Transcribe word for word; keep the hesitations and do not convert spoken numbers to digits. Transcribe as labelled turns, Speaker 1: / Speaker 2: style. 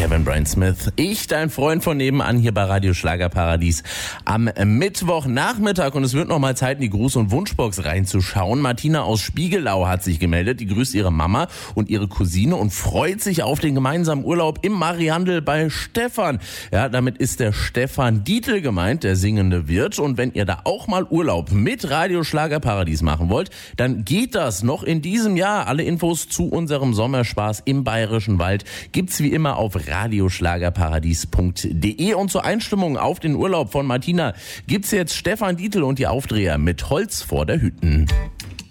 Speaker 1: Kevin Brian Smith. Ich, dein Freund von nebenan hier bei Radio Schlagerparadies am Mittwochnachmittag. Und es wird noch mal Zeit, in die Gruß- und Wunschbox reinzuschauen. Martina aus Spiegelau hat sich gemeldet. Die grüßt ihre Mama und ihre Cousine und freut sich auf den gemeinsamen Urlaub im Mariandel bei Stefan. Ja, damit ist der Stefan Dietl gemeint, der singende Wirt. Und wenn ihr da auch mal Urlaub mit Radio Schlagerparadies machen wollt, dann geht das noch in diesem Jahr. Alle Infos zu unserem Sommerspaß im Bayerischen Wald gibt's wie immer auf radioschlagerparadies punkt de. Und zur Einstimmung auf den Urlaub von Martina gibt's jetzt Stefan Dietl und die Aufdreher mit Holz vor der Hütten.